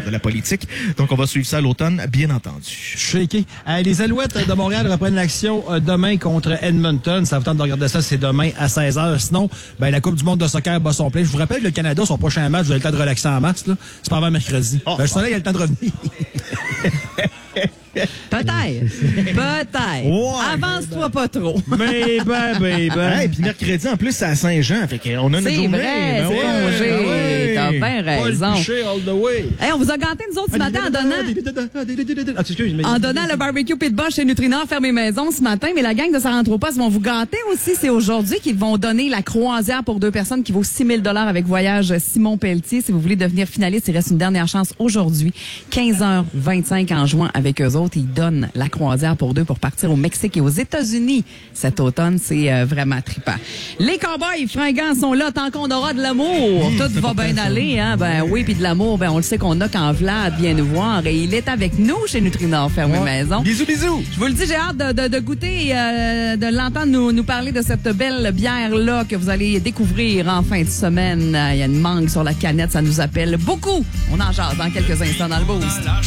de la politique. Donc, on va suivre ça à l'automne, bien entendu. Shaké. Les Alouettes de Montréal reprennent l'action demain contre Edmonton. Ça vous tente de regarder ça, c'est demain à 16h. Sinon, la Coupe du monde de soccer bat son plein. Je vous rappelle que le Canada, son prochain match, vous avez le temps de relaxer en mars. Là. C'est pas avant mercredi. Le soleil a le temps de revenir. Peut-être. Ouais, Avance-toi pas trop. Et puis mercredi, en plus, c'est à Saint-Jean. Fait qu'on a notre journée. C'est vrai, c'est congé. T'as bien raison. All the way. Hey, on vous a gâté, nous autres, ce matin, en donnant le barbecue Pit Boss chez Nutrinor Fermé Maison ce matin. Mais la gang de Saranthropos vont vous gâter aussi. C'est aujourd'hui qu'ils vont donner la croisière pour 2 personnes qui vaut 6 000 $ avec Voyage Simon Pelletier. Si vous voulez devenir finaliste, il reste une dernière chance aujourd'hui. 15h25 en juin avec eux autres. Ils donnent la croisière pour 2 pour partir au Mexique et aux États-Unis cet automne. C'est vraiment trippant. Les cowboys fringants sont là tant qu'on aura de l'amour. Tout va bien aller, hein? Oui, puis de l'amour, on le sait qu'on a quand Vlad vient nous voir et il est avec nous chez Nutrinor Fermé Maison. Bisous, bisous. Je vous le dis, j'ai hâte de goûter, de l'entendre nous parler de cette belle bière-là que vous allez découvrir en fin de semaine. Il y a une mangue sur la canette, ça nous appelle beaucoup. On en jase dans quelques instants dans le boost.